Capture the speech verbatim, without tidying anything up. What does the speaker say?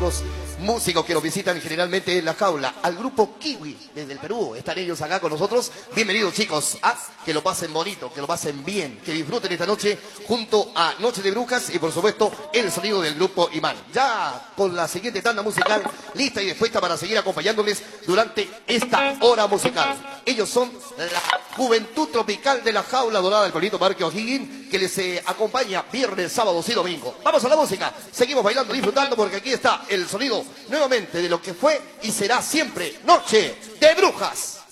otros músicos que nos visitan generalmente en la jaula. Al grupo Kiwi, desde el Perú, están ellos acá con nosotros. Bienvenidos, chicos. Ah, que lo pasen bonito, que lo pasen bien, que disfruten esta noche junto a Noche de Brujas y, por supuesto, el sonido del grupo Imán. Ya con la siguiente tanda musical lista y dispuesta para seguir acompañándoles durante esta hora musical. Ellos son la Juventud Tropical de la Jaula Dorada del Pueblito Parque O'Higgins, que les eh, acompaña viernes, sábados y domingo. Vamos a la música, seguimos bailando, disfrutando, porque aquí está el sonido nuevamente de lo que fue y será siempre Noche de Brujas.